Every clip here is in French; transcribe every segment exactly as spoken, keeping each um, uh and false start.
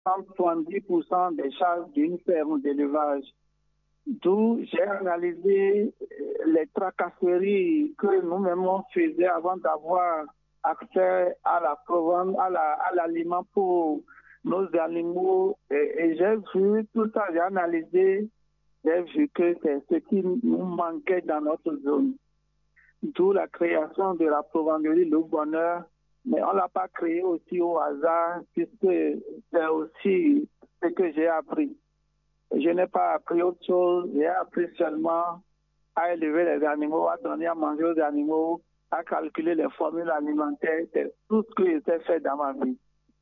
soixante-dix pour cent des charges d'une ferme d'élevage. D'où j'ai analysé les tracasseries que nous-mêmes on faisait avant d'avoir accès à la provence, à la, à l'aliment pour nos animaux. Et, et j'ai vu tout ça, j'ai analysé, j'ai vu que c'est ce qui nous manquait dans notre zone. D'où la création de la provanderie Le Bonheur. Mais on ne l'a pas créée aussi au hasard, puisque c'est aussi ce que j'ai appris. Je n'ai pas appris autre chose, j'ai appris seulement à élever les animaux, à donner à manger aux animaux, à calculer les formules alimentaires. C'est tout ce que j'ai fait dans ma vie.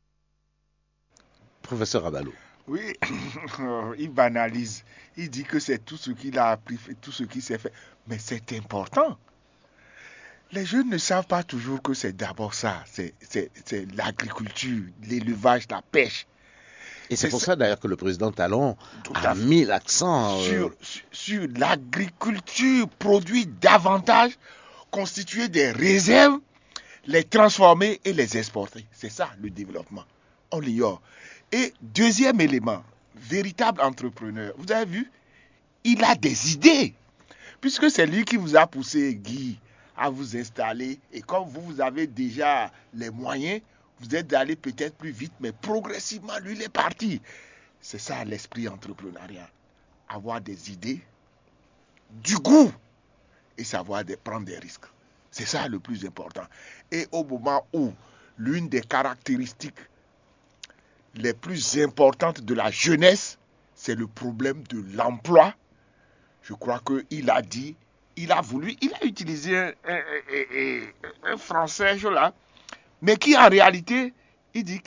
Professeur Abalo. Oui, il banalise. Il dit que c'est tout ce qu'il a appris, tout ce qu'il s'est fait. Mais c'est important. Les jeunes ne savent pas toujours que c'est d'abord ça. C'est, c'est, c'est l'agriculture, l'élevage, la pêche. Et c'est, c'est pour ça, ça d'ailleurs que le président Talon a mis l'accent euh... sur, sur, sur l'agriculture, produire davantage, constituer des réserves, les transformer et les exporter. C'est ça le développement. On l'ignore. Et deuxième élément, véritable entrepreneur, vous avez vu, il a des idées. Puisque c'est lui qui vous a poussé, Guy, à vous installer. Et comme vous, vous avez déjà les moyens, vous êtes allé peut-être plus vite, mais progressivement, lui, il est parti. C'est ça l'esprit entrepreneurial. Avoir des idées, du goût et savoir de prendre des risques. C'est ça le plus important. Et au moment où l'une des caractéristiques les plus importantes de la jeunesse, c'est le problème de l'emploi, je crois qu'il a dit, il a voulu, il a utilisé un, un, un, un français là, mais qui en réalité, il dit,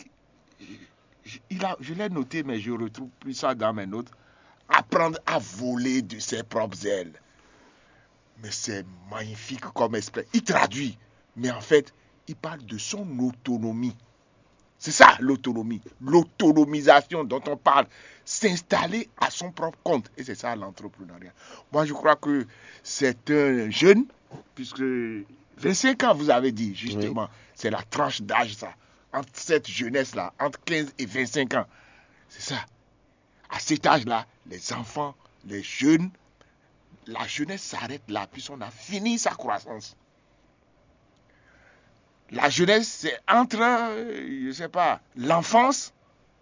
il a, je l'ai noté, mais je ne retrouve plus ça dans mes notes, apprendre à voler de ses propres ailes. Mais c'est magnifique comme esprit. Il traduit, mais en fait, il parle de son autonomie. C'est ça l'autonomie, l'autonomisation dont on parle, s'installer à son propre compte. Et c'est ça l'entrepreneuriat. Moi, je crois que c'est un jeune, puisque vingt-cinq ans, vous avez dit, justement, oui. C'est la tranche d'âge, ça, entre cette jeunesse-là, entre quinze et vingt-cinq ans. C'est ça. À cet âge-là, les enfants, les jeunes, la jeunesse s'arrête là, puisqu'on a fini sa croissance. La jeunesse, c'est entre, je ne sais pas, l'enfance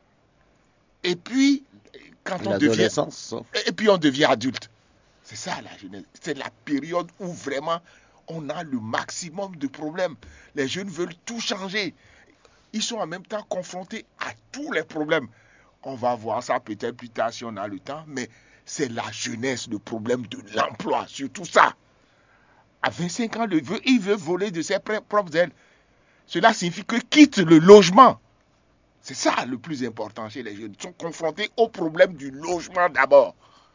et puis quand on devient, et puis on devient adulte. C'est ça la jeunesse. C'est la période où vraiment on a le maximum de problèmes. Les jeunes veulent tout changer. Ils sont en même temps confrontés à tous les problèmes. On va voir ça peut-être plus tard si on a le temps, mais c'est la jeunesse, le problème de l'emploi, surtout ça. À vingt-cinq ans, il veut voler de ses propres ailes. Cela signifie que quitte le logement. C'est ça le plus important chez les jeunes. Ils sont confrontés au problème du logement d'abord.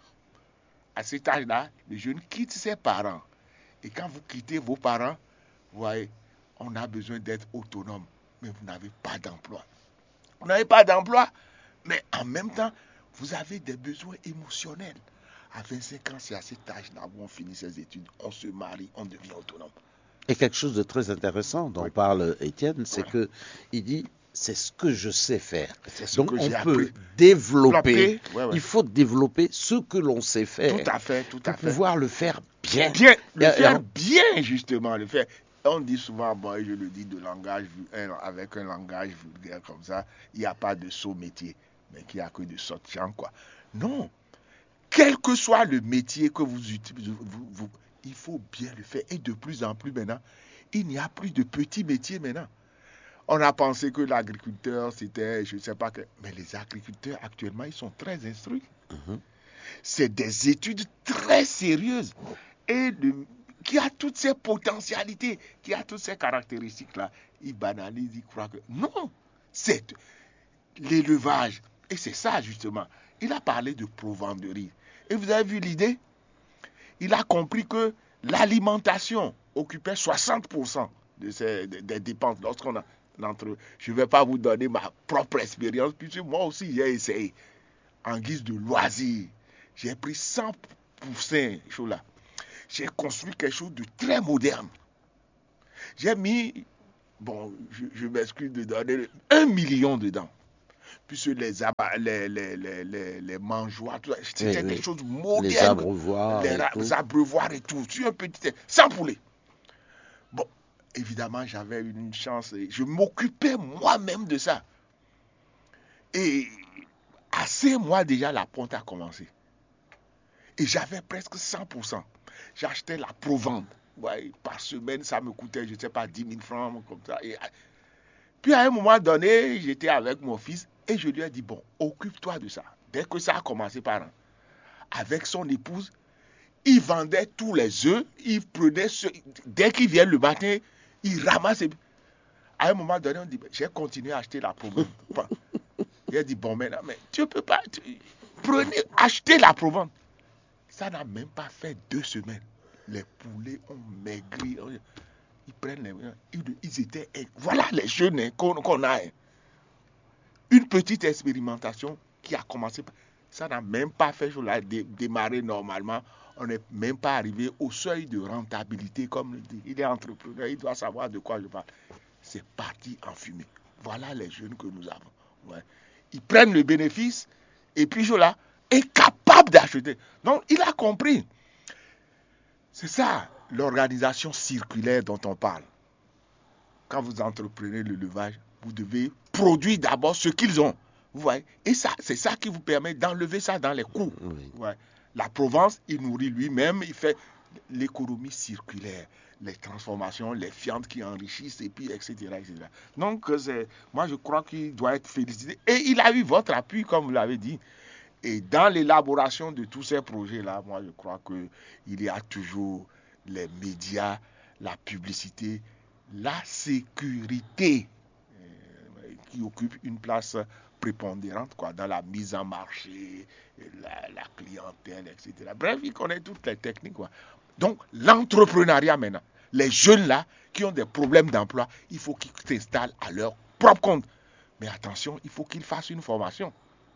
À cet âge-là, les jeunes quittent ses parents. Et quand vous quittez vos parents, vous voyez, on a besoin d'être autonome. Mais vous n'avez pas d'emploi. Vous n'avez pas d'emploi, mais en même temps, vous avez des besoins émotionnels. À vingt-cinq ans, c'est à cet âge-là où on finit ses études, on se marie, on devient autonome. Et quelque chose de très intéressant dont oui. parle Étienne, c'est oui. qu'il dit, c'est ce que je sais faire. Ce Donc que on j'ai peut appris. développer, ouais, ouais. il faut développer ce que l'on sait faire. Tout à fait, tout à pour fait. pouvoir le faire bien. Bien, le et, faire et, bien justement, le faire. On dit souvent, bon, je le dis de langage, avec un langage vulgaire comme ça, il n'y a pas de saut métier, mais qu'il n'y a que de sortant, quoi. Non. Quel que soit le métier que vous utilisez, vous, vous, il faut bien le faire. Et de plus en plus maintenant, il n'y a plus de petits métiers maintenant. On a pensé que l'agriculteur, c'était, je ne sais pas, que... mais les agriculteurs actuellement, ils sont très instruits. Mm-hmm. C'est des études très sérieuses et de... qui a toutes ces potentialités, qui a toutes ces caractéristiques-là. Ils banalisent, ils croient que... Non, c'est l'élevage. Et c'est ça, justement. Il a parlé de provendeurie. Et vous avez vu l'idée? Il a compris que l'alimentation occupait soixante pour cent de ces, de, des dépenses lorsqu'on a entre. Je ne vais pas vous donner ma propre expérience, puisque moi aussi j'ai essayé en guise de loisir. J'ai pris cent pour cent là. J'ai construit quelque chose de très moderne. J'ai mis, bon, je, je m'excuse de donner un million dedans. puisque les, aba- les, les, les, les, les mangeoires, tout ça, c'était Oui, des oui. choses Les modernes. abreuvoirs Les et ra- tout. abreuvoirs et tout, sur un petit, sans poulet. Bon, évidemment, j'avais une chance, et je m'occupais moi-même de ça. Et à cinq mois déjà, la ponte a commencé. Et j'avais presque cent pour cent. J'achetais la provende. Ouais, par semaine, ça me coûtait, je ne sais pas, dix mille francs, comme ça. Et, puis à un moment donné, j'étais avec mon fils et je lui ai dit, bon, occupe-toi de ça. Dès que ça a commencé par an, avec son épouse, il vendait tous les œufs, il prenait, ce, dès qu'il vient le matin, il ramasse. À un moment donné, on dit, j'ai continué à acheter la provende. Il a dit, bon, maintenant, mais tu ne peux pas, tu, prenez, achetez la provende. Ça n'a même pas fait deux semaines. Les poulets ont maigri. Ils prennent les... Ils, ils étaient... Voilà les jeunes hein, qu'on, qu'on a. Hein. Une petite expérimentation qui a commencé. Ça n'a même pas fait, je l'ai dé, démarré normalement. On n'est même pas arrivé au seuil de rentabilité, comme le dit. Il est entrepreneur, il doit savoir de quoi je parle. C'est parti en fumée. Voilà les jeunes que nous avons. Ouais. Ils prennent le bénéfice et puis je là est capable d'acheter. Donc il a compris. C'est ça l'organisation circulaire dont on parle. Quand vous entreprenez le levage, vous devez produire d'abord ce qu'ils ont. Vous voyez? Et ça, c'est ça qui vous permet d'enlever ça dans les coûts. Oui. Ouais. La Provence, il nourrit lui-même, il fait l'économie circulaire, les transformations, les fientes qui enrichissent, et puis, et cetera, et cetera. Donc, c'est, moi, je crois qu'il doit être félicité. Et il a eu votre appui, comme vous l'avez dit. Et dans l'élaboration de tous ces projets-là, moi, je crois qu'il y a toujours les médias, la publicité, la sécurité euh, qui occupe une place prépondérante quoi, dans la mise en marché, la, la clientèle, et cetera. Bref, il connaît toutes les techniques. Quoi. Donc, l'entrepreneuriat maintenant, les jeunes là qui ont des problèmes d'emploi, il faut qu'ils s'installent à leur propre compte. Mais attention, il faut qu'ils fassent une formation.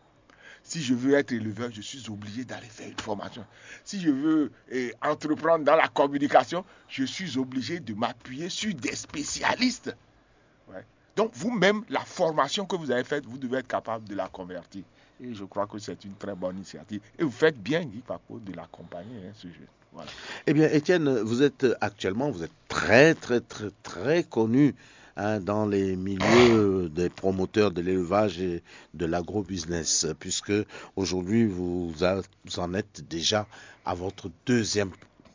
Si je veux être éleveur, je suis obligé d'aller faire une formation. Si je veux eh, entreprendre dans la communication, je suis obligé de m'appuyer sur des spécialistes. Ouais. Donc vous-même, la formation que vous avez faite, vous devez être capable de la convertir. Et je crois que c'est une très bonne initiative. Et vous faites bien, Guy Papo, de l'accompagner, hein, ce jeu. Voilà. Eh bien, Étienne, vous êtes actuellement, vous êtes très, très, très, très connu hein, dans les milieux des promoteurs de l'élevage et de l'agrobusiness, puisque aujourd'hui, vous, vous en êtes déjà à votre deuxième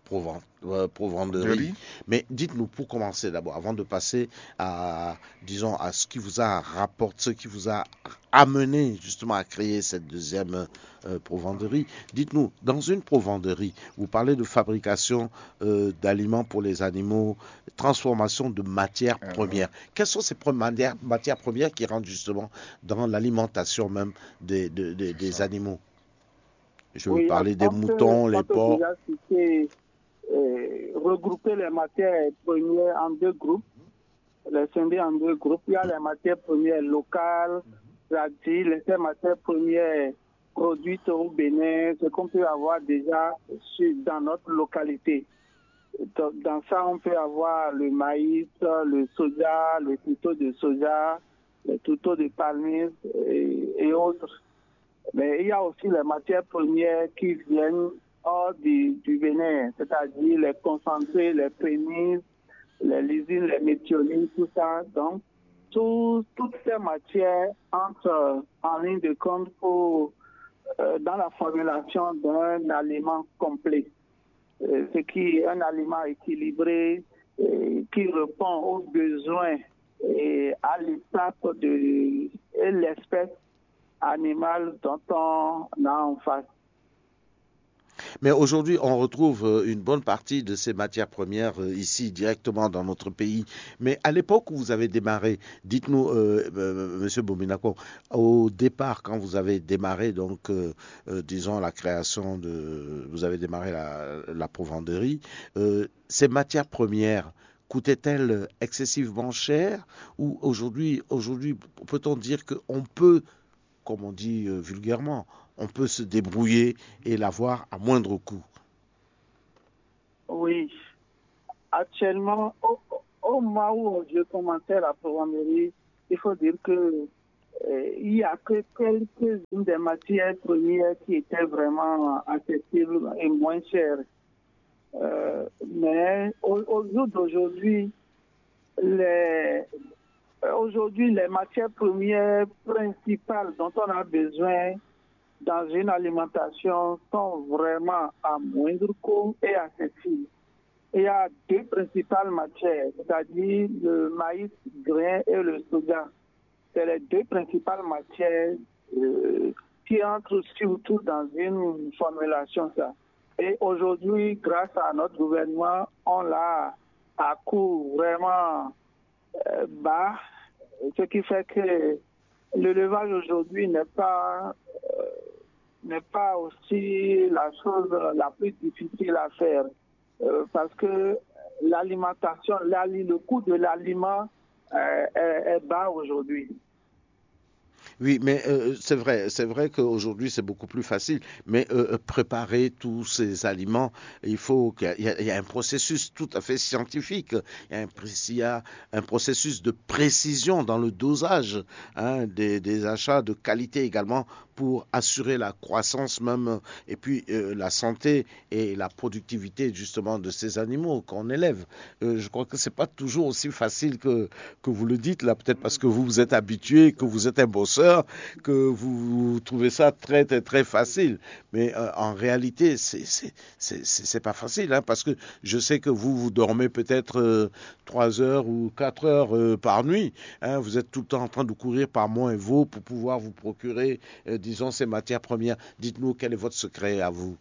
provanderie. Mais dites-nous, pour commencer d'abord, avant de passer à, disons, à ce qui vous a rapporté, ce qui vous a amené justement à créer cette deuxième euh, provanderie, dites-nous, dans une provanderie, vous parlez de fabrication euh, d'aliments pour les animaux, transformation de matières premières. Uh-huh. Quelles sont ces matières, matières premières qui rentrent justement dans l'alimentation même des, des, des, des animaux? Je veux oui, parler des moutons, les porcs. Cité, euh, regrouper les matières premières en deux groupes, les scinder en deux groupes. Il y a les matières premières locales, c'est-à-dire les matières premières produites au Bénin, ce qu'on peut avoir déjà dans notre localité. Dans ça, on peut avoir le maïs, le soja, le tuto de soja, le tuto de palmiste et, et autres. Mais il y a aussi les matières premières qui viennent hors du, du Bénin, c'est-à-dire les concentrés, les prémices, les lysines, les méthionines, tout ça. Donc, tout, toutes ces matières entrent en ligne de compte pour, euh, dans la formulation d'un aliment complet. Euh, ce qui est un aliment équilibré, euh, qui répond aux besoins et à l'étape de et l'espèce animale dont on a en face. Mais aujourd'hui, on retrouve une bonne partie de ces matières premières ici, directement dans notre pays. Mais à l'époque où vous avez démarré, dites-nous, euh, euh, Monsieur Bominako, au départ, quand vous avez démarré, donc, euh, euh, disons, la création de... Vous avez démarré la, la provanderie, euh, ces matières premières coûtaient-elles excessivement cher? Ou aujourd'hui, aujourd'hui, peut-on dire qu'on peut, comme on dit euh, vulgairement, on peut se débrouiller et l'avoir à moindre coût? Oui. Actuellement, au, au moment où je commençais la provanderie, il faut dire que euh, il n'y a que quelques-unes des matières premières qui étaient vraiment accessibles et moins chères. Euh, mais au, au jour d'aujourd'hui, les, aujourd'hui, les matières premières principales dont on a besoin dans une alimentation sont vraiment à moindre coût et accessibles. Il y a deux principales matières, c'est-à-dire le maïs grain et le soja. C'est les deux principales matières euh, qui entrent surtout dans une formulation. Ça. Et aujourd'hui, grâce à notre gouvernement, on l'a à coût vraiment euh, bas, ce qui fait que l'élevage aujourd'hui n'est pas, euh, n'est pas aussi la chose la plus difficile à faire. Euh, parce que l'alimentation, le coût de l'aliment euh, est, est bas aujourd'hui. Oui, mais euh, c'est vrai, c'est vrai qu'aujourd'hui c'est beaucoup plus facile. Mais euh, préparer tous ces aliments, il faut qu'il y, ait, il y a un processus tout à fait scientifique. Il y a un, il y a un processus de précision dans le dosage hein, des, des achats, de qualité également pour assurer la croissance même et puis euh, la santé et la productivité justement de ces animaux qu'on élève. Euh, je crois que c'est pas toujours aussi facile que que vous le dites là, peut-être parce que vous vous êtes habitué, que vous êtes un bosseur, que vous, vous trouvez ça très très très facile. Mais euh, en réalité, c'est c'est c'est c'est pas facile hein, parce que je sais que vous vous dormez peut-être euh, trois heures ou quatre heures euh, par nuit. Hein, vous êtes tout le temps en train de courir par monts et vaux pour pouvoir vous procurer euh, disons, ces matières premières. Dites-nous quel est votre secret à vous.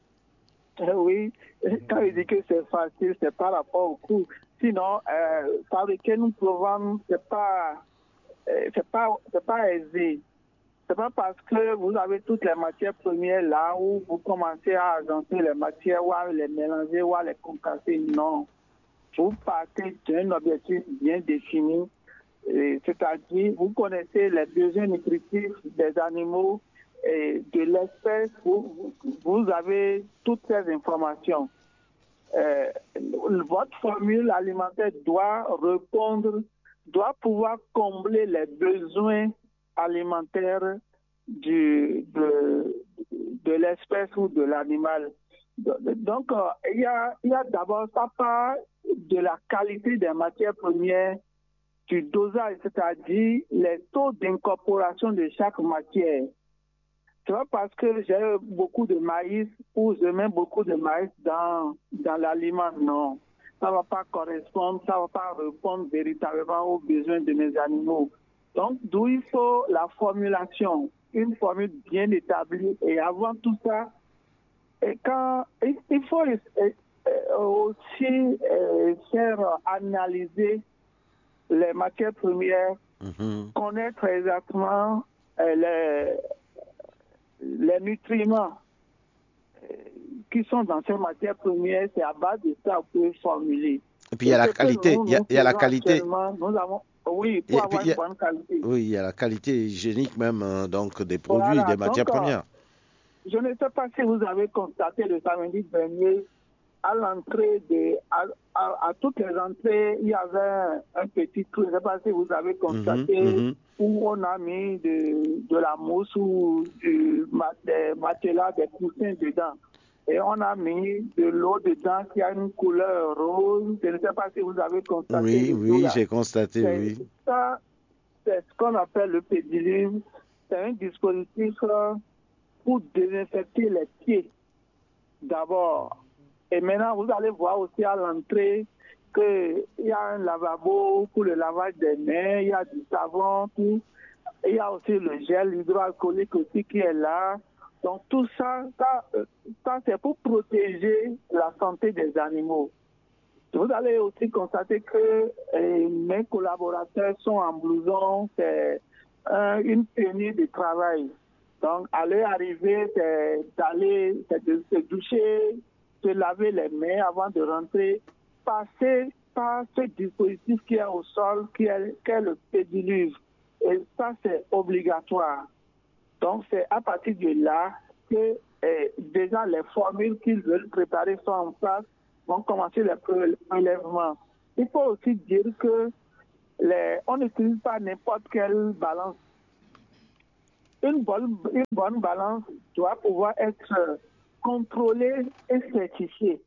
Euh, oui, quand je dis que c'est facile, c'est par rapport au coût. Sinon, euh, fabriquer nous prouvons, c'est pas, euh, c'est pas, c'est pas aisé. C'est pas parce que vous avez toutes les matières premières là où vous commencez à agencer les matières ou à les mélanger ou à les concasser. Non. Vous partez d'un objectif bien défini. C'est-à-dire, vous connaissez les besoins nutritifs des animaux et de l'espèce, vous, vous avez toutes ces informations. Euh, votre formule alimentaire doit répondre, doit pouvoir combler les besoins alimentaires du, de, de l'espèce ou de l'animal. Donc, euh, il y a, il y a d'abord sa part de la qualité des matières premières, du dosage, c'est-à-dire les taux d'incorporation de chaque matière. C'est pas parce que j'ai beaucoup de maïs ou je mets beaucoup de maïs dans, dans l'aliment, non. Ça ne va pas correspondre, ça ne va pas répondre véritablement aux besoins de mes animaux. Donc, d'où il faut la formulation, une formule bien établie. Et avant tout ça, et quand, il faut aussi faire analyser les matières premières, mm-hmm. connaître exactement euh, les, les nutriments euh, qui sont dans ces matières premières, c'est à base de ça qu'on peut formuler. Et puis il y a la qualité, il y a, il y a la qualité. Nous avons, oui, pour avoir une bonne qualité. Oui, il y a la qualité hygiénique même euh, donc des produits, voilà, des matières donc, premières. Je ne sais pas si vous avez constaté le samedi dernier, à l'entrée de, à, à, à toutes les entrées, il y avait un petit trou, je ne sais pas si vous avez constaté, mm-hmm, mm-hmm. où on a mis de, de la mousse ou du, des matelas, des coussins dedans. Et on a mis de l'eau dedans qui a une couleur rose. Je ne sais pas si vous avez constaté. Oui, oui, j'ai constaté, c'est, oui. Ça, c'est ce qu'on appelle le pédiluve. C'est un dispositif pour désinfecter les pieds d'abord. Et maintenant, vous allez voir aussi à l'entrée qu'il y a un lavabo pour le lavage des mains, il y a du savon, tout. Il y a aussi le gel hydroalcoolique aussi qui est là. Donc tout ça, ça, ça c'est pour protéger la santé des animaux. Vous allez aussi constater que eh, mes collaborateurs sont en blouson, c'est euh, une tenue de travail. Donc à leur arrivée, c'est d'aller, c'est de se doucher, se laver les mains avant de rentrer, passer par ce dispositif qui est au sol, qui est, qui est le pédiluve. Et ça, c'est obligatoire. Donc, c'est à partir de là que eh, déjà les formules qu'ils veulent préparer sont en place, vont commencer les prélèvements. Il faut aussi dire que les, on n'utilise pas n'importe quelle balance. une bonne, une bonne balance doit pouvoir être contrôlée et certifiée.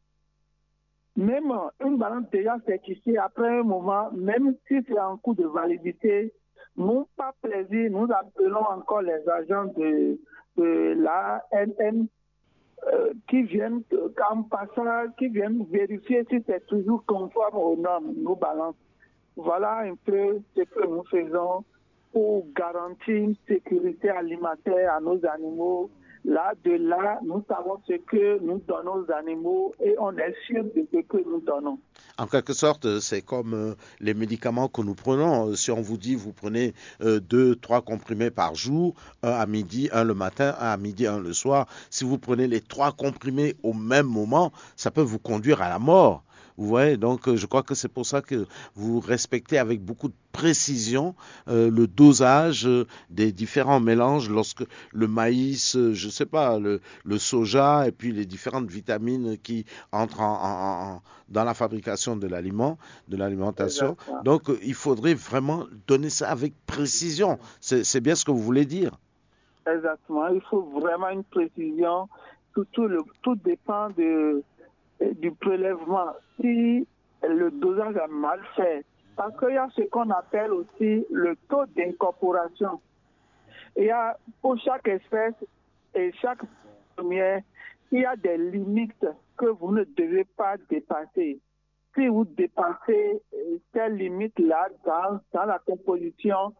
Même une balance déjà certifiée, après un moment, même si c'est en cours de validité, nous, pas plaisir, nous appelons encore les agents de, de la N N euh, qui viennent, en passant, qui viennent vérifier si c'est toujours conforme aux normes, nos balances. Voilà un peu ce que nous faisons pour garantir une sécurité alimentaire à nos animaux. Là, de là, nous savons ce que nous donnons aux animaux et on est sûr de ce que nous donnons. En quelque sorte, c'est comme euh, les médicaments que nous prenons. Si on vous dit vous prenez euh, deux, trois comprimés par jour, un à midi, un le matin, un à midi, un le soir. Si vous prenez les trois comprimés au même moment, ça peut vous conduire à la mort. Vous voyez, donc euh, je crois que c'est pour ça que vous respectez avec beaucoup de précision euh, le dosage euh, des différents mélanges lorsque le maïs, euh, je sais pas, le, le soja et puis les différentes vitamines qui entrent en, en, en, dans la fabrication de l'aliment, de l'alimentation. Exactement. Donc euh, il faudrait vraiment donner ça avec précision. C'est, c'est bien ce que vous voulez dire. Exactement. Il faut vraiment une précision. Tout, tout, le, tout dépend de, du prélèvement. Si le dosage est mal fait, parce qu'il y a ce qu'on appelle aussi le taux d'incorporation. Il y a pour chaque espèce et chaque première, il y a des limites que vous ne devez pas dépasser. Si vous dépassez ces limites-là dans, dans la composition,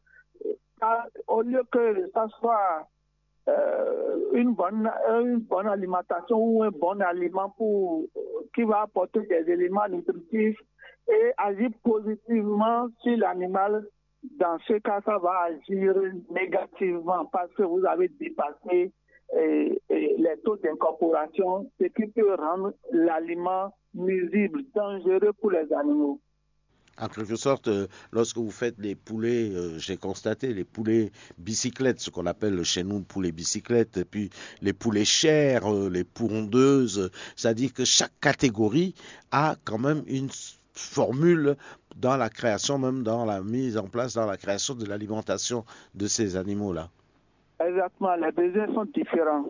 ça, au lieu que ça soit euh, une, bonne, une bonne alimentation ou un bon aliment pour, qui va apporter des éléments nutritifs et agir positivement sur l'animal, dans ce cas, ça va agir négativement parce que vous avez dépassé et, et les taux d'incorporation, ce qui peut rendre l'aliment nuisible, dangereux pour les animaux. En quelque sorte, euh, lorsque vous faites les poulets, euh, j'ai constaté les poulets bicyclettes, ce qu'on appelle chez nous poulets bicyclettes, et puis les poulets chairs, euh, les pondeuses, c'est-à-dire que chaque catégorie a quand même une formule dans la création, même dans la mise en place, dans la création de l'alimentation de ces animaux-là. Exactement, les besoins sont différents.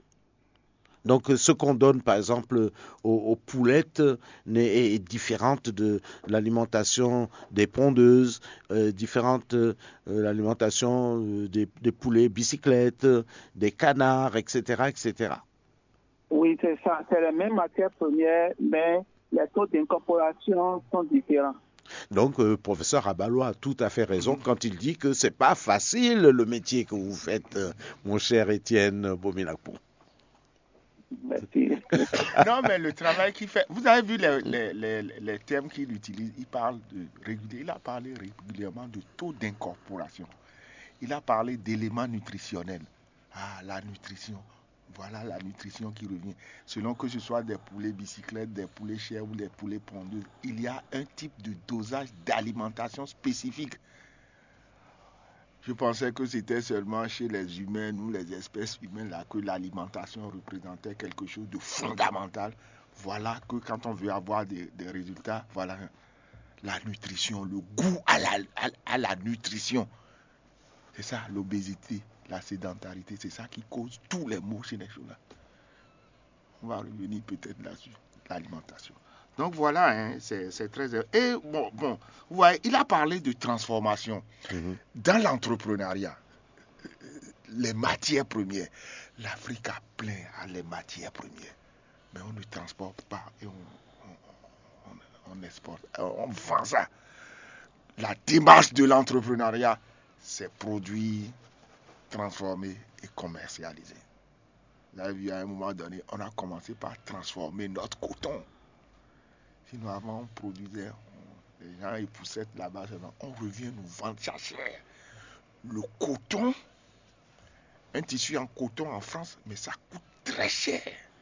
Donc, ce qu'on donne, par exemple, aux, aux poulettes est, est différente de l'alimentation des pondeuses, euh, différente de euh, l'alimentation des, des poulets bicyclettes, des canards, et cetera, et cetera. Oui, c'est ça. C'est les mêmes matières premières, mais les taux d'incorporation sont différents. Donc, euh, professeur Abalois a tout à fait raison quand il dit que c'est pas facile le métier que vous faites, euh, mon cher Étienne Bominapo. Merci. Non, mais le travail qu'il fait, vous avez vu les, les, les, les termes qu'il utilise, il parle de régulier, il a parlé régulièrement de taux d'incorporation. Il a parlé d'éléments nutritionnels. Ah, la nutrition. Voilà la nutrition qui revient. Selon que ce soit des poulets bicyclettes, des poulets chairs ou des poulets pondeuses, il y a un type de dosage d'alimentation spécifique. Je pensais que c'était seulement chez les humains ou les espèces humaines là que l'alimentation représentait quelque chose de fondamental. Voilà que quand on veut avoir des, des résultats, voilà la nutrition, le goût à la, à, à la nutrition. C'est ça, l'obésité, la sédentarité, c'est ça qui cause tous les maux chez les choses-là. On va revenir peut-être là-dessus, l'alimentation. Donc voilà, hein, c'est, c'est très... Et bon, bon, vous voyez, il a parlé de transformation. Mm-hmm. Dans l'entrepreneuriat, les matières premières, l'Afrique a plein à les matières premières. Mais on ne transporte pas et on, on, on, on exporte, on vend ça. La démarche de l'entrepreneuriat, c'est produire, transformer et commercialiser. Vous avez vu, à un moment donné, on a commencé par transformer notre coton. Sinon, avant, on produisait, on, les gens ils poussaient là-bas, on revient nous vendre ça cher. Le coton, un tissu en coton en France, mais ça coûte très cher.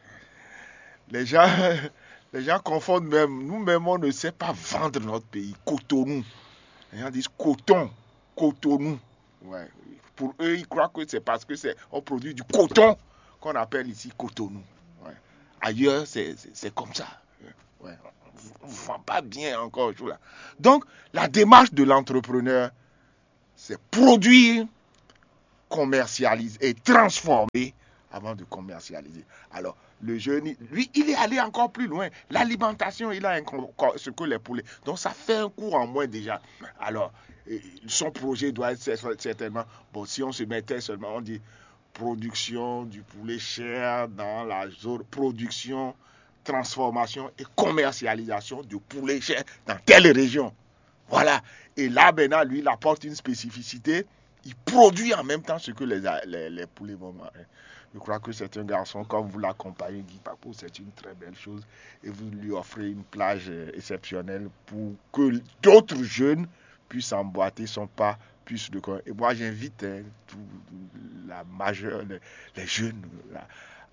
Les gens, les gens confondent même, nous-mêmes, on ne sait pas vendre notre pays, Cotonou. Les gens disent coton, Cotonou. Ouais. Pour eux, ils croient que c'est parce que c'est, on produit du coton qu'on appelle ici Cotonou. Ouais. Ailleurs, c'est, c'est, c'est comme ça. Ouais. On ne vend pas bien encore. Là. Donc, la démarche de l'entrepreneur, c'est produire, commercialiser et transformer avant de commercialiser. Alors, le jeune, lui, il est allé encore plus loin. L'alimentation, il a un, ce que les poulets. Donc, ça fait un coût en moins déjà. Alors, son projet doit être certainement, bon, si on se mettait seulement, on dit production du poulet cher dans la zone, production, transformation et commercialisation du poulet cher dans telle région. Voilà. Et là, maintenant, lui, il apporte une spécificité. Il produit en même temps ce que les, les, les poulets vont manger. Je crois que c'est un garçon, comme vous l'accompagnez, Guy Papo, c'est une très belle chose. Et vous lui offrez une plage exceptionnelle pour que d'autres jeunes puissent emboîter son pas, puissent le connaître. Et moi, j'invite hein, tout, la majeure, les, les jeunes là,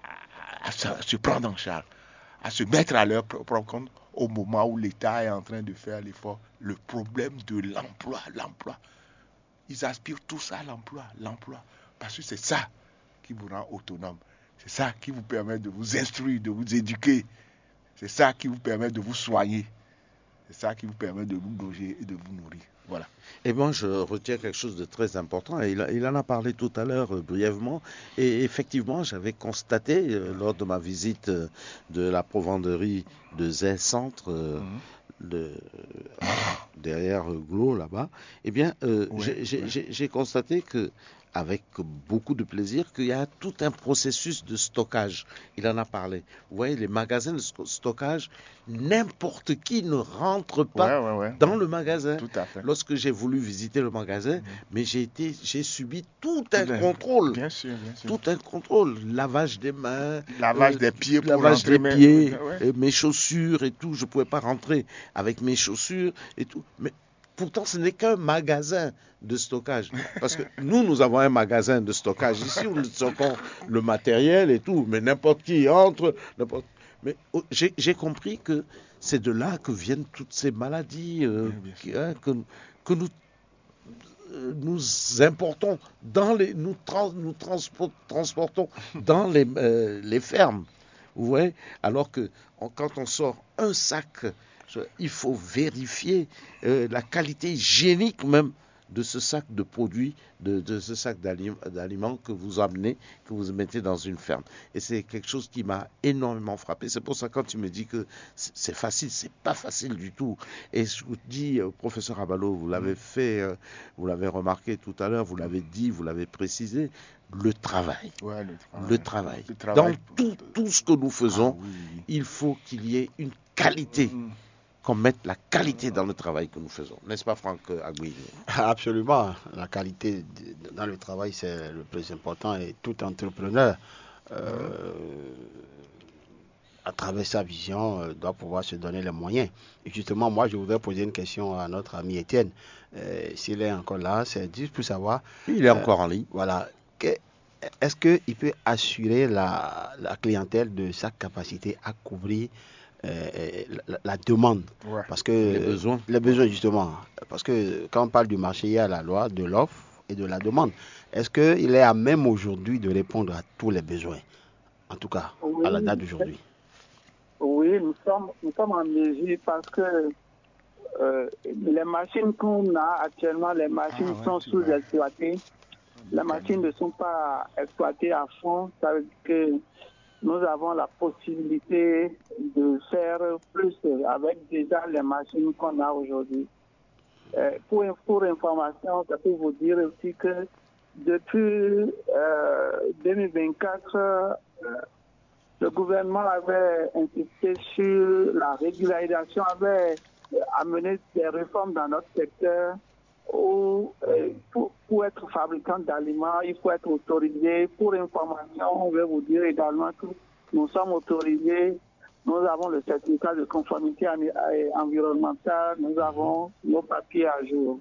à, à, à se prendre en charge, à se mettre à leur propre compte au moment où l'État est en train de faire l'effort. Le problème de l'emploi, l'emploi. Ils aspirent tous à l'emploi, l'emploi. Parce que c'est ça qui vous rend autonome. C'est ça qui vous permet de vous instruire, de vous éduquer. C'est ça qui vous permet de vous soigner. C'est ça qui vous permet de vous loger et de vous nourrir. Voilà. Et moi, je retiens quelque chose de très important. Il, il en a parlé tout à l'heure euh, brièvement. Et effectivement, j'avais constaté euh, lors de ma visite euh, de la provenderie de Zay Centre, euh, mmh. de, euh, derrière euh, Glo, là-bas, eh bien, euh, ouais, j'ai, j'ai, ouais. j'ai, j'ai constaté que avec beaucoup de plaisir, qu'il y a tout un processus de stockage. Il en a parlé. Vous voyez, les magasins de stockage, n'importe qui ne rentre pas ouais, ouais, ouais. dans le magasin. Tout à fait. Lorsque j'ai voulu visiter le magasin, mmh. mais j'ai été, j'ai subi tout un tout contrôle. Bien sûr, bien sûr. Tout un contrôle. Lavage des mains. Lavage euh, des pieds pour Lavage des mes... pieds, ouais. mes chaussures et tout. Je ne pouvais pas rentrer avec mes chaussures et tout. Mais pourtant, ce n'est qu'un magasin de stockage. Parce que nous, nous avons un magasin de stockage ici où nous stockons le matériel et tout. Mais n'importe qui entre. N'importe... Mais oh, j'ai, j'ai compris que c'est de là que viennent toutes ces maladies euh, qui, hein, que, que nous, euh, nous importons, dans les, nous, trans, nous transport, transportons dans les, euh, les fermes. Vous voyez ? Alors que on, quand on sort un sac, il faut vérifier euh, la qualité hygiénique même de ce sac de produits, de, de ce sac d'alim- d'aliments que vous amenez, que vous mettez dans une ferme. Et c'est quelque chose qui m'a énormément frappé. C'est pour ça que quand tu me dis que c'est facile, c'est pas facile du tout. Et je vous dis, euh, professeur Abalo, vous l'avez fait, euh, vous l'avez remarqué tout à l'heure, vous l'avez dit, vous l'avez précisé, le travail. Ouais, le travail. Le travail. Le travail. Dans tout, tout ce que nous faisons, ah, oui. il faut qu'il y ait une qualité. Mmh. Qu'on mette la qualité dans le travail que nous faisons. N'est-ce pas, Franck Agui ? Absolument. La qualité dans le travail, c'est le plus important. Et tout entrepreneur, euh, à travers sa vision, euh, doit pouvoir se donner les moyens. Et justement, moi, je voudrais poser une question à notre ami Étienne. Euh, s'il est encore là, c'est juste pour savoir... Il est euh, encore en ligne. Voilà. Que, est-ce qu'il peut assurer la, la clientèle de sa capacité à couvrir Euh, la, la demande, ouais. parce que les besoins. les besoins justement, parce que quand on parle du marché, il y a la loi de l'offre et de la demande. Est-ce qu'il est à même aujourd'hui de répondre à tous les besoins, en tout cas oui, à la date d'aujourd'hui? Oui, nous sommes, nous sommes en mesure parce que euh, les machines qu'on a actuellement, les machines ah, ouais, sont sous-exploitées. Les machines ne sont pas exploitées à fond. Ça veut dire que nous avons la possibilité de faire plus avec déjà les machines qu'on a aujourd'hui. Euh, pour, pour information, ça peut vous dire aussi que depuis euh, deux mille vingt-quatre, euh, le gouvernement avait insisté sur la régularisation, avait amené des réformes dans notre secteur où euh, pour, pour être fabricant d'aliments, il faut être autorisé. Pour information, on veut vous dire également que nous sommes autorisés. Nous avons le certificat de conformité environnementale. Nous avons nos papiers à jour.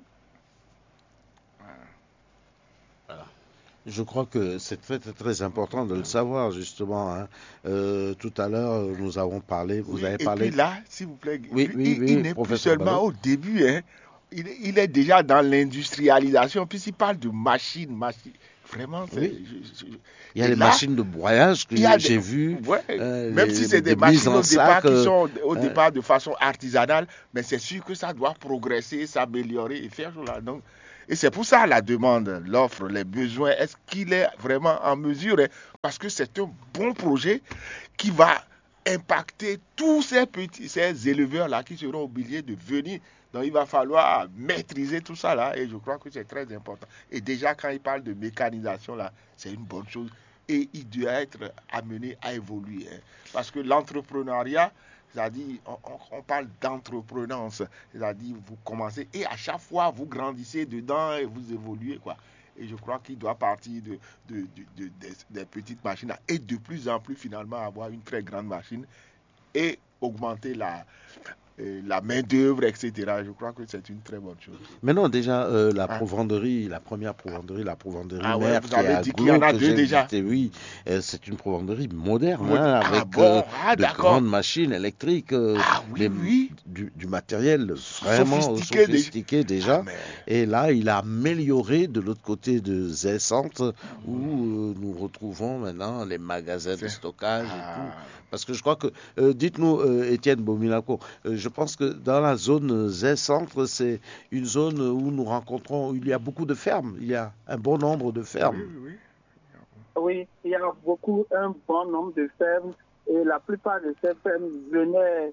Voilà. Je crois que c'est très, très, très important de le savoir, justement. Hein. Euh, tout à l'heure, nous avons parlé, vous oui, avez et parlé... Et puis là, s'il vous plaît, oui, oui, il, oui, il n'est plus seulement Ballot. Au début, hein. il, il est déjà dans l'industrialisation, puis il parle de machines, machines. Vraiment, c'est, oui. je, je, il y a les là, machines de broyage que j'ai, j'ai vues. Ouais, euh, même les, si c'est des, des machines au départ sac, qui sont au euh, départ de façon artisanale, mais c'est sûr que ça doit progresser, s'améliorer et faire cela. Donc, Et c'est pour ça la demande, l'offre, les besoins, est-ce qu'il est vraiment en mesure, hein? Parce que c'est un bon projet qui va impacter tous ces petits, ces éleveurs-là qui seront obligés de venir. Donc il va falloir maîtriser tout ça là, et je crois que c'est très important. Et déjà quand il parle de mécanisation là, c'est une bonne chose. Et il doit être amené à évoluer. Hein. Parce que l'entrepreneuriat, c'est-à-dire, on, on parle d'entreprenance, c'est-à-dire vous commencez et à chaque fois vous grandissez dedans et vous évoluez, quoi. Et je crois qu'il doit partir de, de, de, de, de des, des petites machines et de plus en plus finalement avoir une très grande machine et augmenter la, euh, la main-d'œuvre, et cetera. Je crois que c'est une très bonne chose. Mais non, déjà, euh, la Ah. provanderie, la première provanderie, la provanderie Ah ouais, mère vous qui avez est à dit qu'il y en a Glo, que deux j'ai déjà. visité, oui, euh, c'est une provanderie moderne, Mod- hein, Ah avec bon, euh, ah de d'accord. grandes machines électriques, euh, Ah oui, des- oui. du, du matériel vraiment Sophistiqué déjà. sophistiqué déjà. Ah, mais- Et là, il a amélioré de l'autre côté de Z-Centre, où euh, nous retrouvons maintenant les magasins de C'est- stockage et Ah. tout. Parce que je crois que, euh, dites-nous, euh, Étienne Bominaco, euh, je pense que dans la zone Z-Centre, c'est une zone où nous rencontrons, il y a beaucoup de fermes, il y a un bon nombre de Oui, fermes. oui, oui. Oui, il y a beaucoup, un bon nombre de fermes et la plupart de ces fermes venaient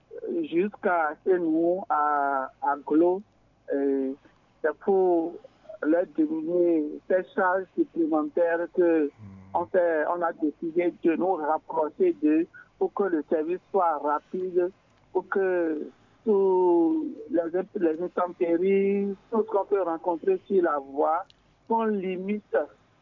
jusqu'à chez nous, à, à Glo. Et c'est pour leur diminuer ces charges supplémentaires que on, fait, on a décidé de nous rapprocher d'eux pour que le service soit rapide, pour que tous les, les intempéries, tout ce qu'on peut rencontrer sur la voie, qu'on limite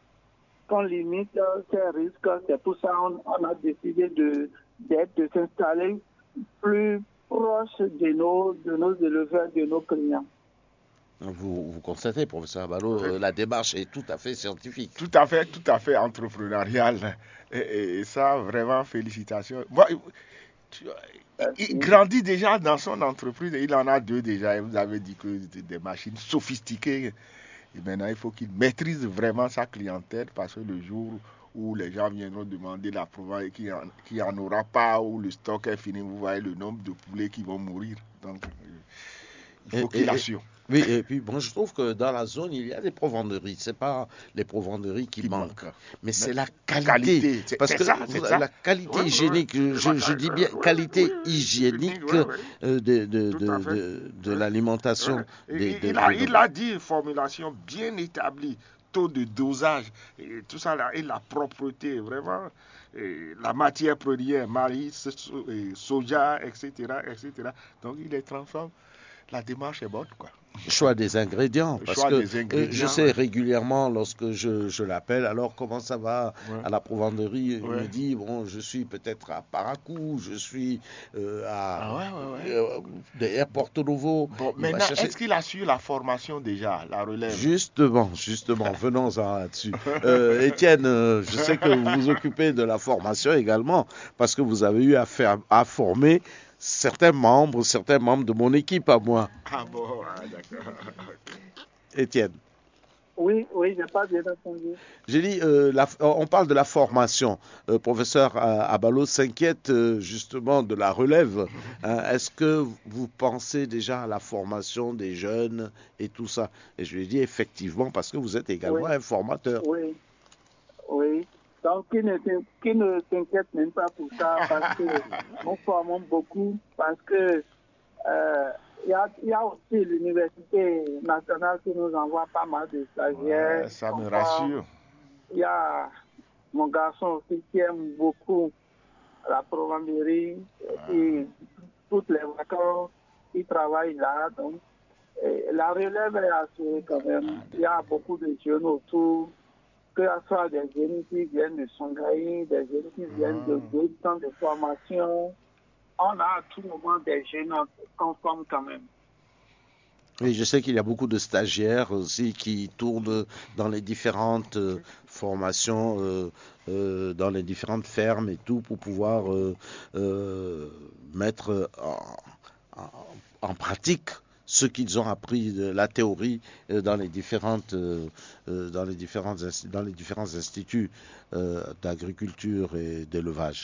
qu'on limite ces risques. C'est pour ça qu'on on a décidé de, d'être, de s'installer plus proche de nos, de nos éleveurs, de nos clients. Vous, vous constatez, professeur Abalo, euh, la démarche est tout à fait scientifique. Tout à fait, tout à fait entrepreneurial. Et, et- et ça, vraiment, félicitations. Moi, tu- il, il grandit déjà dans son entreprise. Il en a deux déjà. Et vous avez dit que c'était des machines sophistiquées. Et maintenant, il faut qu'il maîtrise vraiment sa clientèle parce que le jour où les gens viendront demander la province et qu'il n'y en, en aura pas, ou le stock est fini, vous voyez le nombre de poulets qui vont mourir. Donc, euh, il faut Et- qu'il et- assure. Oui, et puis bon, je trouve que dans la zone, il y a des provanderies. C'est pas les provanderies qui Qui manquent, manque. mais c'est Mais la qualité. qualité, c'est- Parce c'est que ça, vous- c'est ça. la qualité Oui, oui, hygiénique, oui. je, je dis bien Oui, qualité oui, oui. hygiénique Oui, oui. euh, de, de, Tout de, à fait. de, de Oui. l'alimentation. Ouais. des- Il, de- il a, de- il a dit formulation bien établie, taux de dosage, et tout ça là, et la propreté, vraiment, et la matière première, maïs, so- et soja, et cetera, et cetera. Donc il les transforme. La démarche est bonne, quoi. Choix des ingrédients. Le Parce choix que des euh, ingrédients, je sais ouais. régulièrement, lorsque je, je l'appelle, alors comment ça va Ouais. à la provanderie, il Ouais. me dit, bon, je suis peut-être à Paracou, je suis euh, à Ah ouais, ouais, ouais. euh, derrière Porto Novo. Bon, Il va maintenant, chercher- est-ce qu'il a su la formation déjà, la relève? Justement, justement, venons-en là-dessus. Euh, Étienne, euh, je sais que vous vous occupez de la formation également, parce que vous avez eu à, faire, à former certains membres, certains membres de mon équipe à moi. Ah bon, ah, d'accord. Étienne, Oui, oui, j'ai pas bien entendu. j'ai dit, euh, la- on parle de la formation. Euh, professeur euh, Abalo s'inquiète euh, justement de la relève. Hein. Est-ce que vous pensez déjà à la formation des jeunes et tout ça? Et je lui ai dit effectivement, parce que vous êtes également Oui. un formateur. Oui, oui. Donc, qui ne, t'in- qui ne s'inquiète même pas pour ça, parce que nous formons beaucoup, parce que euh, il y, a, il y a aussi l'université nationale qui nous envoie pas mal de stagiaires. Ouais, ça me Comme rassure. Il y a mon garçon aussi qui aime beaucoup la provanderie, et toutes les vacances, il travaille là. Donc, et la relève est assurée quand même. Il y a beaucoup de jeunes autour, que ce soit des jeunes qui viennent de Shanghai, des jeunes qui viennent de d'autres centres de formation. On a à tout moment des jeunes qu'on forme quand même. Et je sais qu'il y a beaucoup de stagiaires aussi qui tournent dans les différentes euh, formations, euh, euh, dans les différentes fermes et tout, pour pouvoir euh, euh, mettre en, en- en pratique ce qu'ils ont appris de la théorie euh, dans les différentes, euh, euh, dans les différentes, insti- dans les différents instituts euh, d'agriculture et d'élevage.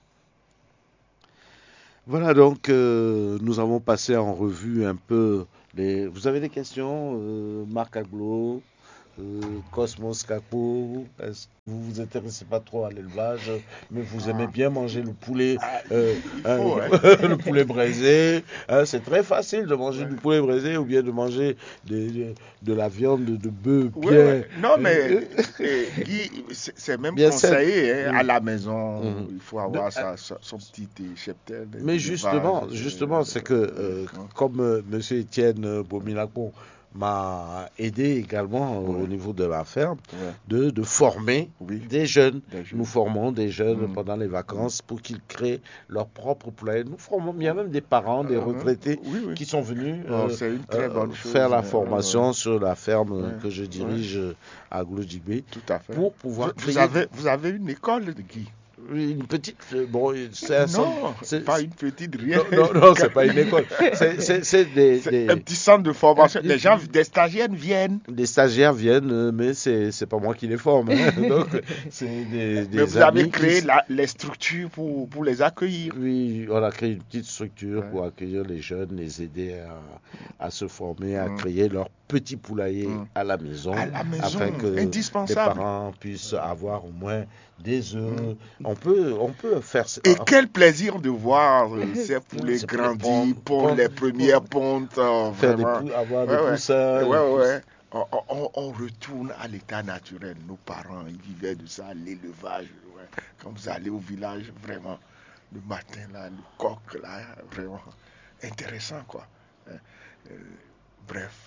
Voilà donc, euh, nous avons passé en revue un peu les... Vous avez des questions, euh, Marc Aglo, euh, Cosmos Capo, est-ce que vous vous intéressez pas trop à l'élevage, mais vous aimez bien manger le poulet, euh, hein, faut, hein. le poulet braisé. Hein, c'est très facile de manger du poulet braisé ou bien de manger des- de, de la viande de bœuf Ouais, bien. ouais. Non, mais euh, Guy, c'est c'est même Bien conseillé hein, saine. à la maison. Mhm. Il faut avoir sa- sa- son petit euh, cheptel. Mais d'élevage, justement, euh, justement, c'est que euh, hein. comme euh, M. Étienne euh, Bominacon m'a aidé également euh, Ouais. au niveau de la ferme, Ouais. de, de former Oui. des jeunes. Des jeunes. Nous formons des jeunes Mhm. pendant les vacances pour qu'ils créent leur propre poulailler. Nous formons, il y a même des parents, des Euh, retraités oui, oui. qui sont venus Oh, euh, c'est une très euh, bonne chose. faire la hein. formation Ouais, sur la ferme euh, Ouais. que je dirige euh, à Gouloudjibé tout à fait. pour pouvoir Vous, créer vous avez, vous avez une école de Guy? une petite... euh, Bon, c'est un centre- Non, c'est- pas une petite, rien. Non, non, non, c'est pas une école. C'est- C'est c'est des, C'est des, un petit centre de formation. Un petit- Les gens, des stagiaires viennent. des stagiaires viennent, euh, mais c'est c'est pas moi qui les forme. hein. Donc, c'est des, des Mais vous amis avez créé qui- la- les structures pour, pour les accueillir. Oui, on a créé une petite structure Ouais. pour accueillir les jeunes, les aider à, à se former, à Mm. créer leur petit poulailler Mm. à la maison, À la maison, afin que les indispensable. parents puissent avoir au moins des œufs. On peut, on peut faire ça. Et quel plaisir de voir euh, ces poulets Ces grandir, poulets pondre pondre, les premières pontes. euh, faire des vraiment. pou- avoir Ouais, des ouais. poussins. Ouais, des ouais. On, on- on retourne à l'état naturel. Nos parents, ils vivaient de ça, l'élevage. Ouais. Quand vous allez au village, vraiment, le matin, là, le coq, là, vraiment intéressant, quoi. Hein. Euh, bref.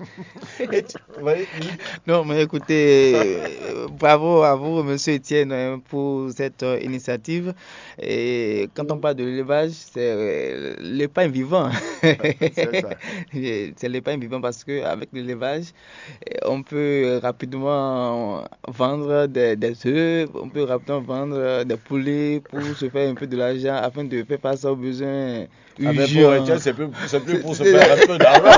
Ouais, Non, mais écoutez, euh, bravo à vous, Monsieur Étienne, hein, pour cette euh, initiative. Et quand on parle de l'élevage, c'est euh, l'épargne vivant. C'est ça. C'est l'épargne vivant parce qu'avec l'élevage, euh, on peut rapidement vendre des, des œufs, on peut rapidement vendre des poulets pour se faire un peu de l'argent afin de faire face aux besoins Ah, mais urgents. pour Étienne, c'est plus, c'est plus pour se faire un peu d'argent.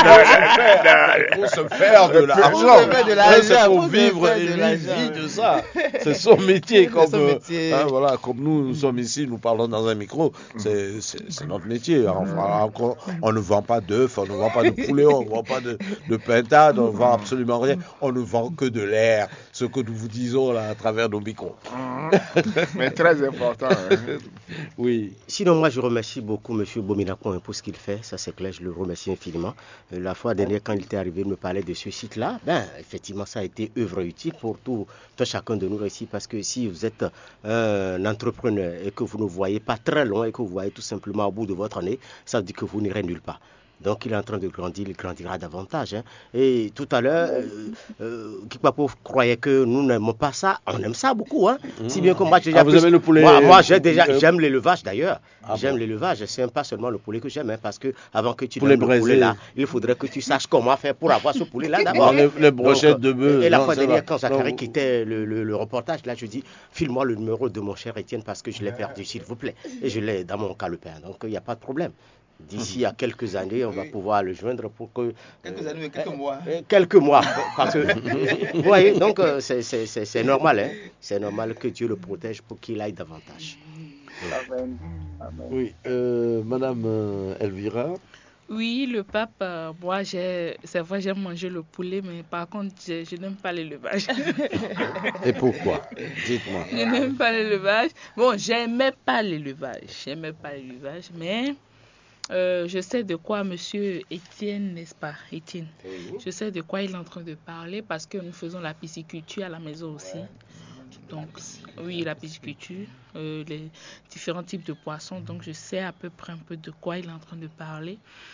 C'est pour se faire de l'argent. Pour se faire de l'argent, Ouais, c'est pour pour se vivre faire de et lui l'argent. vit de ça. C'est son métier. C'est Comme, son euh, métier. hein, voilà, comme nous, nous sommes ici, nous parlons dans un micro. C'est, c'est, c'est notre métier. Enfin, on, on ne vend pas d'œufs, on ne vend pas de poulet, on ne vend pas de, de pintade, on ne vend absolument rien. On ne vend que de l'air. Ce que nous vous disons là à travers nos micros. Mais très important. Hein. Oui. Sinon, moi, je remercie beaucoup M. Bominacon pour ce qu'il fait. Ça, c'est clair, je le remercie infiniment. Euh, La fois dernière, quand il était arrivé, il me parlait de ce site-là. Ben, effectivement, ça a été œuvre utile pour tout, tout chacun de nous ici. Parce que si vous êtes euh, un entrepreneur et que vous ne voyez pas très loin et que vous voyez tout simplement au bout de votre nez, ça veut dire que vous n'irez nulle part. Donc il est en train de grandir, il grandira davantage. Hein. Et tout à l'heure, euh, euh, Kikpapo croyait que nous n'aimons pas ça. On aime ça beaucoup. Hein. Mmh. Si bien que moi, j'ai ah, vous plus... aimez le poulet Moi, moi j'ai déjà, euh... j'aime l'élevage d'ailleurs. Ah j'aime bon. l'élevage. C'est pas seulement le poulet que j'aime. Hein, parce que avant que tu poulet donnes le braisé. poulet là, il faudrait que tu saches comment faire pour avoir ce poulet là d'abord. Les, les brochettes de bœuf. Et la non, fois dernière, va. quand Zachary non, quittait le, le, le reportage, là, je dis, file-moi le numéro de mon cher Étienne parce que je l'ai perdu, s'il vous plaît. Et je l'ai dans mon calepin. Donc il n'y a pas de problème. D'ici à quelques années, on va pouvoir le joindre pour que... Quelques années, mais quelques mois. Euh, quelques mois. Parce que, vous voyez, donc euh, c'est, c'est, c'est, c'est normal. Hein, c'est normal que Dieu le protège pour qu'il aille davantage. Amen. Amen. Oui, euh, Madame euh, Elvira. Oui, le pape, euh, moi, j'ai, c'est vrai, j'aime manger le poulet, mais par contre, je, je n'aime pas l'élevage. Et pourquoi? Dites-moi. Je n'aime pas l'élevage. Bon, j'aimais pas l'élevage. J'aimais pas l'élevage, mais euh, je sais de quoi Monsieur Étienne, n'est-ce pas, Étienne, je sais de quoi il est en train de parler parce que nous faisons la pisciculture à la maison aussi. Donc, oui, la pisciculture, euh, les différents types de poissons. Donc, je sais à peu près un peu de quoi il est en train de parler.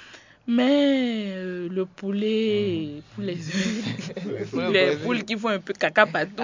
Mais euh, le poulet, pour les, les poules qui font un peu caca partout.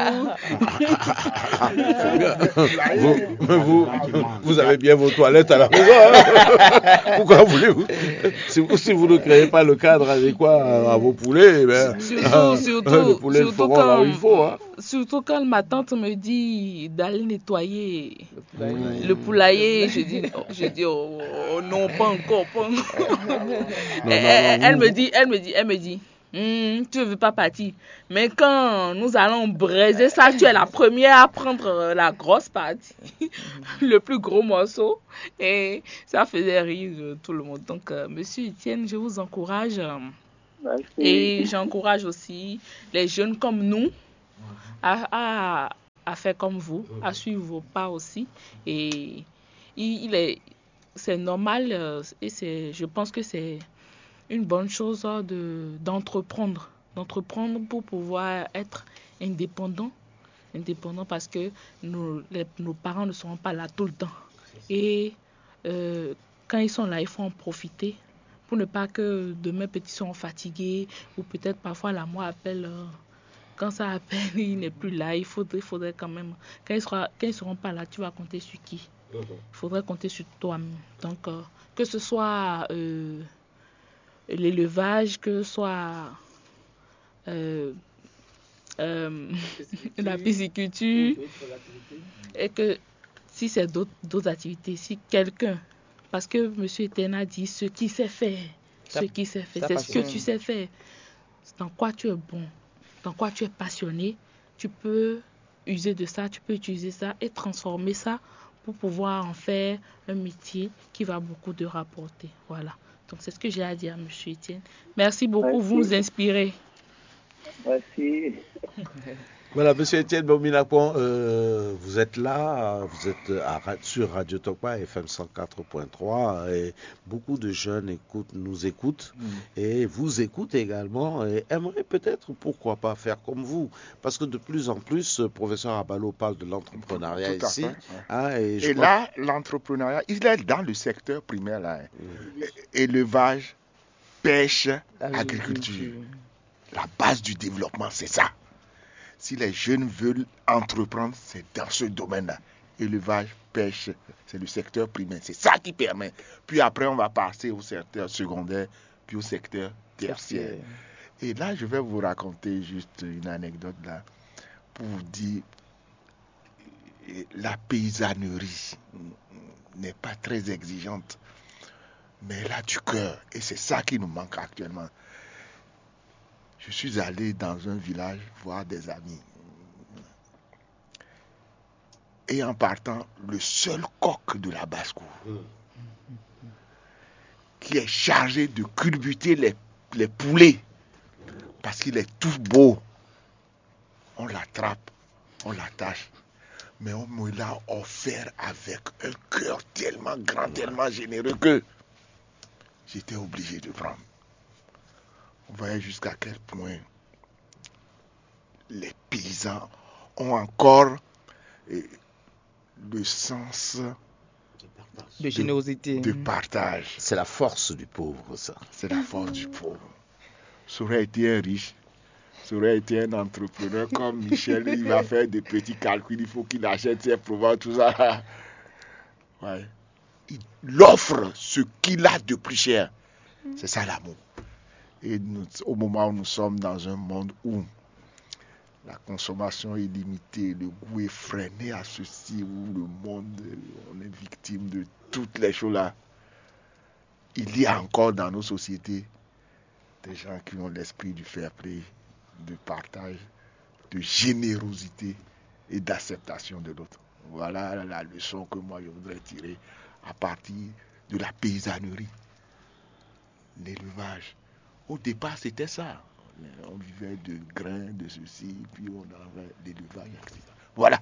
vous, vous, vous avez bien vos toilettes à la maison. Hein. Pourquoi voulez-vous si, vous si vous ne créez pas le cadre adéquat à, à vos poulets, ben, surtout, hein, surtout, les poulets surtout, feront quand, là où il faut. Hein. Surtout quand ma tante me dit d'aller nettoyer Le poulailler. le poulailler, je dis, je dis oh, oh non, pas encore, pas encore. Non, elle, non, non, elle vous- me dit, elle me dit, elle me dit, Hum, tu ne veux pas partir. Mais quand nous allons braiser ça, tu es la première à prendre la grosse partie, le plus gros morceau. Et ça faisait rire tout le monde. Donc, euh, monsieur Étienne, je vous encourage. Euh, Merci. et j'encourage aussi les jeunes comme nous à, à, à faire comme vous, à suivre vos pas aussi. Et il, il est, c'est normal euh, et c'est, je pense que c'est une bonne chose de, d'entreprendre, d'entreprendre pour pouvoir être indépendant, indépendant parce que nos, les, nos parents ne seront pas là tout le temps. Et euh, quand ils sont là, il faut en profiter pour ne pas que demain petits sont fatigués ou peut-être parfois la moi appelle. Euh, quand ça appelle, il n'est plus là. Il faudrait, il faudrait quand même. Quand ils sera, quand ils seront pas là, tu vas compter sur qui? Il faudrait compter sur toi-même. Donc euh, que ce soit euh, l'élevage, que ce soit euh, euh, la pisciculture, et que si c'est d'autres, d'autres activités, si quelqu'un, parce que M. Étienne a dit ce qui sait faire, ce qui sait faire, c'est ce que tu sais faire, dans quoi tu es bon, dans quoi tu es passionné, tu peux user de ça, tu peux utiliser ça et transformer ça pour pouvoir en faire un métier qui va beaucoup te rapporter. Voilà. Donc, c'est ce que j'ai à dire à M. Étienne. Merci beaucoup, Merci. vous nous inspirez. Merci. Voilà, monsieur Étienne Bominakpon, euh, vous êtes là, vous êtes à, sur Radio Tokpa F M cent quatre point trois et beaucoup de jeunes écoutent, nous écoutent mm. et vous écoutent également et aimeraient peut-être, pourquoi pas, faire comme vous. Parce que de plus en plus, le professeur Abalo parle de l'entrepreneuriat Tout à ici. fait, ouais. Hein, et et crois... là, l'entrepreneuriat, il est dans le secteur primaire, là. Hein. Mm. Élevage, pêche, agriculture. La base du développement, c'est ça. Si les jeunes veulent entreprendre, c'est dans ce domaine-là. Élevage, pêche, c'est le secteur primaire. C'est ça qui permet. Puis après, on va passer au secteur secondaire, puis au secteur tertiaire. Et là, je vais vous raconter juste une anecdote là, pour vous dire, la paysannerie n'est pas très exigeante, mais elle a du cœur. Et c'est ça qui nous manque actuellement. Je suis allé dans un village voir des amis. Et en partant, le seul coq de la basse-cour, qui est chargé de culbuter les, les poulets, parce qu'il est tout beau, on l'attrape, on l'attache, mais on me l'a offert avec un cœur tellement grand, tellement généreux que j'étais obligé de prendre. On voyait jusqu'à quel point les paysans ont encore eh, le sens de générosité, de, de partage. C'est la force du pauvre, ça. C'est la force du pauvre. Ça aurait été un riche, ça aurait été un entrepreneur comme Michel, il va faire des petits calculs, il faut qu'il achète ses provisions, tout ça. Ouais. Il offre ce qu'il a de plus cher. C'est ça l'amour. Et nous, au moment où nous sommes dans un monde où la consommation est limitée, le goût est freiné à ceci, où le monde, on est victime de toutes les choses là, il y a encore dans nos sociétés des gens qui ont l'esprit du fair play, de partage, de générosité et d'acceptation de l'autre. Voilà la leçon que moi je voudrais tirer à partir de la paysannerie, l'élevage. Au départ, c'était ça. On vivait de grains, de ceci, puis on avait l'élevage, et cetera. Voilà.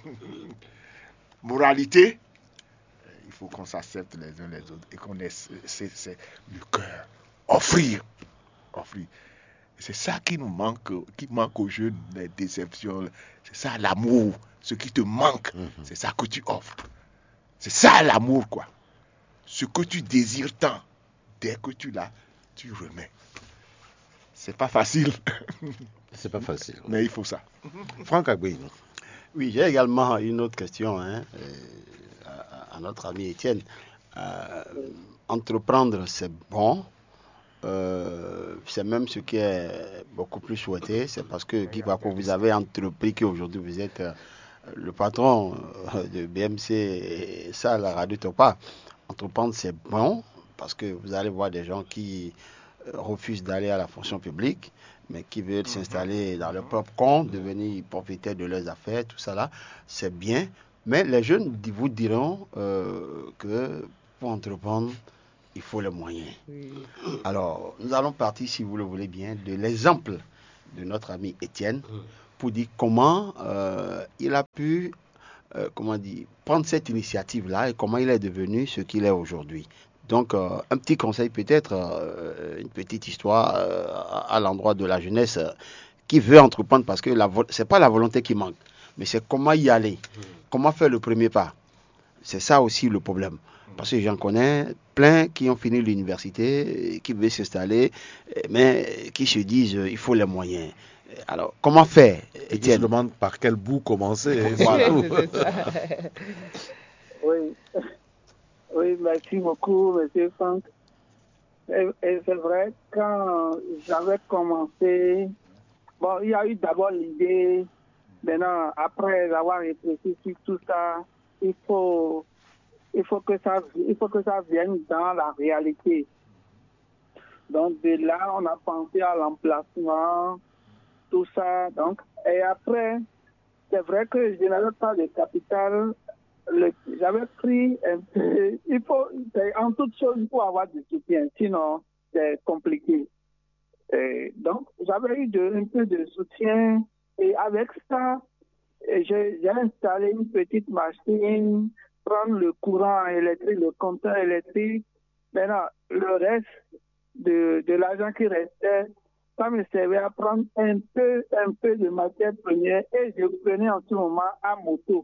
Moralité, il faut qu'on s'accepte les uns les autres et qu'on ait c'est, c'est le cœur. Offrir. Offrir. C'est ça qui nous manque, qui manque aux jeunes, les déceptions. C'est ça l'amour. Ce qui te manque, mm-hmm. c'est ça que tu offres. C'est ça l'amour, quoi. Ce que tu désires tant, dès que tu l'as, tu remets. C'est pas facile. C'est pas facile. Mais il faut ça. Franck Agui. Oui, j'ai également une autre question hein, à, à notre ami Étienne. Euh, entreprendre, c'est bon. Euh, c'est même ce qui est beaucoup plus souhaité. C'est parce que vous avez entrepris qu'aujourd'hui vous êtes euh, le patron de B M C et ça, la Radio Tokpa. Entreprendre, c'est bon parce que vous allez voir des gens qui refusent d'aller à la fonction publique, mais qui veulent s'installer dans leur propre compte, devenir propriétaires de leurs affaires, tout ça là, c'est bien. Mais les jeunes vous diront euh, que pour entreprendre, il faut les moyens. Oui. Alors, nous allons partir, si vous le voulez bien, de l'exemple de notre ami Étienne pour dire comment euh, il a pu euh, comment dire, prendre cette initiative-là et comment il est devenu ce qu'il est aujourd'hui. Donc, euh, un petit conseil peut-être, euh, une petite histoire euh, à l'endroit de la jeunesse euh, qui veut entreprendre parce que la vo- c'est pas la volonté qui manque, mais c'est comment y aller, mmh. comment faire le premier pas. C'est ça aussi le problème. Parce que j'en connais plein qui ont fini l'université, qui veulent s'installer, mais qui se disent euh, il faut les moyens. Alors, comment faire, Étienne? Je demande par quel bout commencer. Voilà. Oui. Oui, merci beaucoup, M. Franck. Et, et c'est vrai, quand j'avais commencé, bon, il y a eu d'abord l'idée, maintenant, après avoir réfléchi sur tout ça, il faut, il faut que ça, il faut que ça vienne dans la réalité. Donc, de là, on a pensé à l'emplacement, tout ça. Donc, et après, c'est vrai que je n'avais pas de capital. Le, j'avais pris un peu, il faut, en toute chose, il faut avoir du soutien, sinon c'est compliqué. Et donc, j'avais eu de, un peu de soutien et avec ça, j'ai, j'ai installé une petite machine, prendre le courant électrique, le compteur électrique. Maintenant, le reste de, de l'argent qui restait, ça me servait à prendre un peu, un peu de matière première et je prenais en ce moment à moto.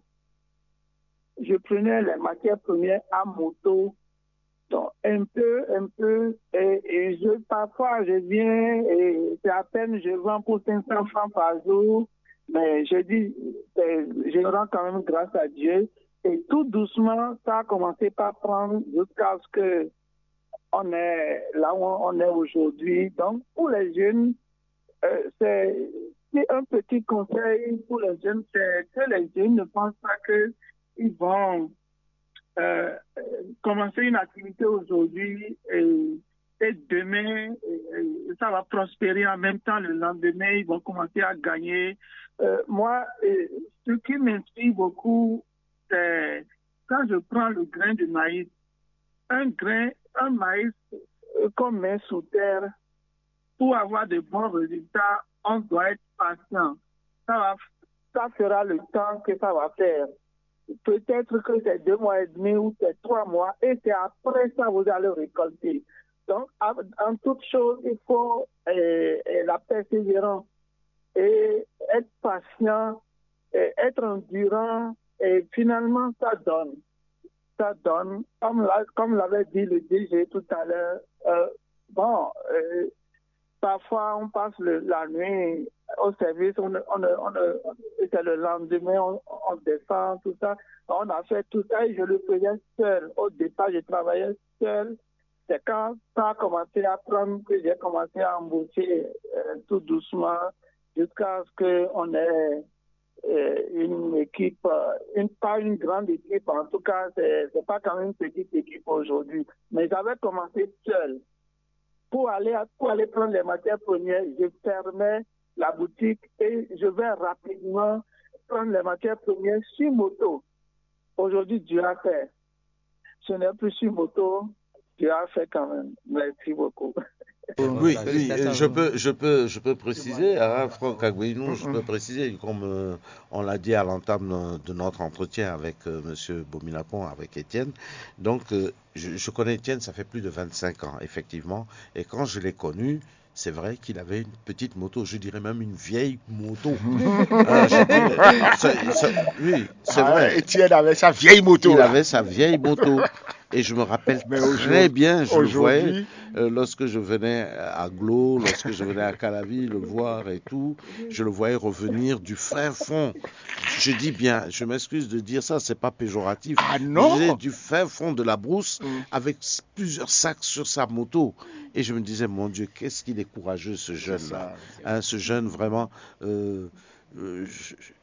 Je prenais les matières premières à moto, donc un peu, un peu, et, et je, parfois je viens et c'est à peine je vends pour cinq cents francs par jour, mais je dis, je rends quand même grâce à Dieu, et tout doucement, ça a commencé par prendre jusqu'à ce que on est là où on est aujourd'hui. Donc, pour les jeunes, euh, c'est, c'est un petit conseil pour les jeunes, c'est que les jeunes ne pensent pas que ils vont euh, commencer une activité aujourd'hui et, et demain, et, et ça va prospérer en même temps. Le lendemain, ils vont commencer à gagner. Euh, moi, et, ce qui m'inspire beaucoup, c'est quand je prends le grain de maïs, un grain, un maïs qu'on met sous terre, pour avoir de bons résultats, on doit être patient. Ça, va, ça fera le temps que ça va faire. Peut-être que c'est deux mois et demi ou c'est trois mois et c'est après ça que vous allez récolter. Donc, en toute chose, il faut euh, la persévérance et être patient, et être endurant et finalement ça donne. Ça donne, comme, la, comme l'avait dit le D G tout à l'heure, euh, bon, euh, parfois on passe le, la nuit au service, on, on, on, on, c'est le lendemain, on, on descend, tout ça. On a fait tout ça et je le faisais seul. Au départ, je travaillais seul. C'est quand ça a commencé à prendre que j'ai commencé à embaucher euh, tout doucement jusqu'à ce qu'on ait euh, une équipe, une, pas une grande équipe, en tout cas, c'est, c'est pas quand même une petite équipe aujourd'hui. Mais j'avais commencé seul. Pour aller, pour aller prendre les matières premières, je fermais la boutique et je vais rapidement prendre les matières premières sur moto. Aujourd'hui, Dieu a fait. Ce n'est plus sur moto, Dieu a fait quand même. Merci beaucoup. Oui, oui, je peux, je peux, je peux préciser, hein, Franck Agouinou, je peux préciser, comme euh, on l'a dit à l'entame de notre entretien avec euh, Monsieur Bominapon, avec Étienne. Donc, euh, je, je connais Étienne, ça fait plus de vingt-cinq ans, effectivement. Et quand je l'ai connu, c'est vrai qu'il avait une petite moto, je dirais même une vieille moto. euh, je dirais, c'est, c'est, oui, c'est ah, vrai. Étienne avait sa vieille moto. Il là. avait sa vieille moto. Et je me rappelle Mais très bien, je le voyais euh, lorsque je venais à Glo, lorsque je venais à Calavi, le voir et tout, je le voyais revenir du fin fond. Je dis bien, je m'excuse de dire ça, c'est pas péjoratif. Ah non. Je disais du fin fond de la brousse mm. avec plusieurs sacs sur sa moto. Et je me disais, mon Dieu, qu'est-ce qu'il est courageux ce jeune-là. Hein, ce jeune vraiment... Euh, euh, je,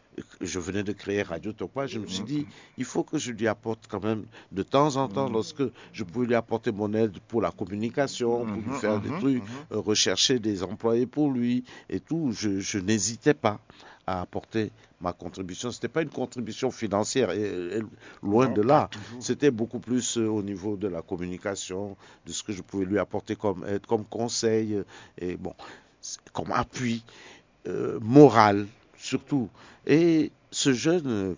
je venais de créer Radio Tokwa, je me suis dit, il faut que je lui apporte quand même de temps en temps, lorsque je pouvais lui apporter mon aide pour la communication, pour lui faire des trucs, euh, rechercher des employés pour lui et tout, je, je n'hésitais pas à apporter ma contribution. Ce n'était pas une contribution financière, et, et, loin de là. C'était beaucoup plus euh, au niveau de la communication, de ce que je pouvais lui apporter comme aide, comme conseil, et bon, comme appui euh, moral surtout. Et ce jeune